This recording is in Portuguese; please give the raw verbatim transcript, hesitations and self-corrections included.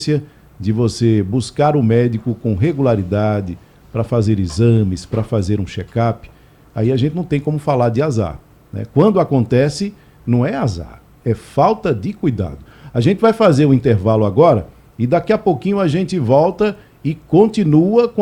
de você buscar o médico com regularidade para fazer exames, para fazer um check-up, aí a gente não tem como falar de azar, né? Quando acontece, não é azar, é falta de cuidado. A gente vai fazer o intervalo agora e daqui a pouquinho a gente volta e continua com